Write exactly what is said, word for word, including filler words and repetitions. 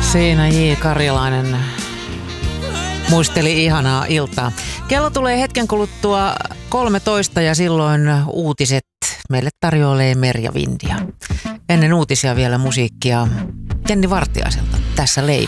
Siinä J. Karjalainen muisteli ihanaa iltaa. Kello tulee hetken kuluttua kolmetoista ja silloin uutiset meille tarjoilee Merja Vindia. Ennen uutisia vielä musiikkia Jenni Vartiaiselta. Tässä Leimi.